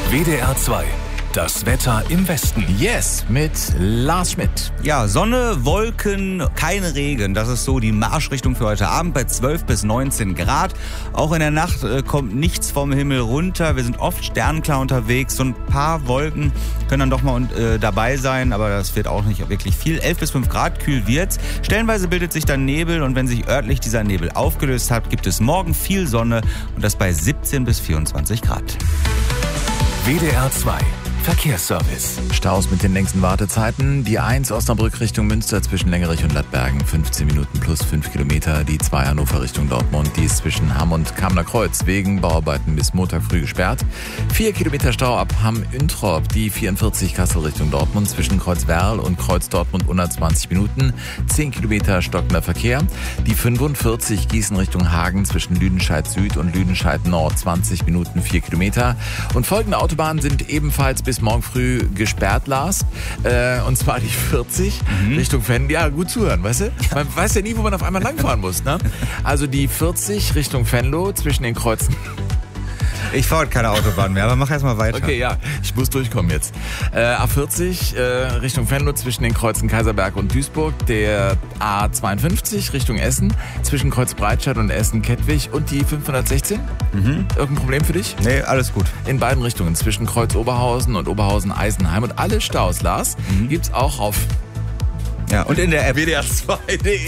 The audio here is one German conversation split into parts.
WDR 2. Das Wetter im Westen. Yes, mit Lars Schmidt. Ja, Sonne, Wolken, kein Regen. Das ist so die Marschrichtung für heute Abend bei 12 bis 19 Grad. Auch in der Nacht kommt nichts vom Himmel runter. Wir sind oft sternklar unterwegs. So ein paar Wolken können dann doch mal dabei sein, aber das wird auch nicht wirklich viel. 11 bis 5 Grad, kühl wird's. Stellenweise bildet sich dann Nebel und wenn sich örtlich dieser Nebel aufgelöst hat, gibt es morgen viel Sonne und das bei 17 bis 24 Grad. WDR 2. Verkehrsservice. Staus mit den längsten Wartezeiten. Die 1 Osnabrück Richtung Münster zwischen Längerich und Lattbergen 15 Minuten plus 5 Kilometer. Die 2 Hannover Richtung Dortmund, die ist zwischen Hamm und Kamener Kreuz wegen Bauarbeiten bis Montag früh gesperrt. 4 Kilometer Stau ab Hamm-Üntrop. Die 44 Kassel Richtung Dortmund zwischen Kreuzwerl und Kreuz Dortmund unter 20 Minuten. 10 Kilometer stockender Verkehr. Die 45 Gießen Richtung Hagen zwischen Lüdenscheid Süd und Lüdenscheid Nord 20 Minuten 4 Kilometer. Und folgende Autobahnen sind ebenfalls bis morgen früh gesperrt, Lars. Und zwar die 40 Richtung Venlo. Ja, gut zuhören, weißt du? Man weiß ja nie, wo man auf einmal langfahren muss, ne? Also die 40 Richtung Venlo zwischen den Kreuzen. Ich fahre heute keine Autobahn mehr, aber mach erst mal weiter. Okay, ja, ich muss durchkommen jetzt. A40 Richtung Venlo zwischen den Kreuzen Kaiserberg und Duisburg. Der A52 Richtung Essen zwischen Kreuz Breitscheid und Essen-Kettwig. Und die 516? Irgendein Problem für dich? Nee, alles gut. In beiden Richtungen zwischen Kreuz Oberhausen und Oberhausen-Eisenheim. Und alle Staus, Lars, gibt's auch auf und in der App WDR2.de.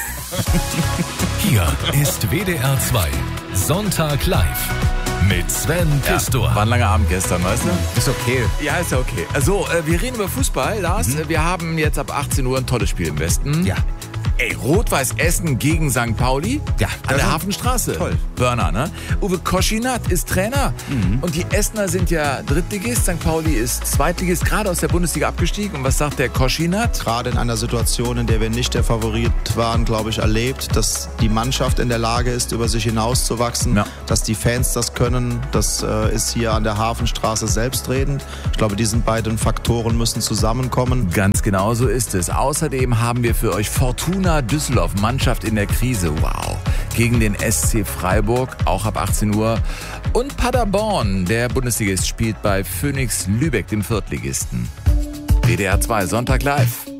Hier ist WDR 2. Sonntag live. Mit Sven Pistor. War ein langer Abend gestern, weißt du? Ist okay. Ja, ist ja okay. Also, wir reden über Fußball, Lars. Wir haben jetzt ab 18 Uhr ein tolles Spiel im Westen. Ja. Ey, Rot-Weiß Essen gegen St. Pauli. Ja, an der Hafenstraße. Toll. Burner, ne? Uwe Koschinat ist Trainer. Und die Essener sind ja Drittligist. St. Pauli ist Zweitligist, gerade aus der Bundesliga abgestiegen. Und was sagt der Koschinat? Gerade in einer Situation, in der wir nicht der Favorit waren, glaube ich, erlebt, dass die Mannschaft in der Lage ist, über sich hinauszuwachsen, dass die Fans das können. Das ist hier an der Hafenstraße selbstredend. Ich glaube, diese beiden Faktoren müssen zusammenkommen. Ganz genau so ist es. Außerdem haben wir für euch Fortuna Düsseldorf, Mannschaft in der Krise, wow, gegen den SC Freiburg, auch ab 18 Uhr. Und Paderborn, der Bundesligist, spielt bei Phoenix Lübeck, dem Viertligisten. WDR 2, Sonntag live.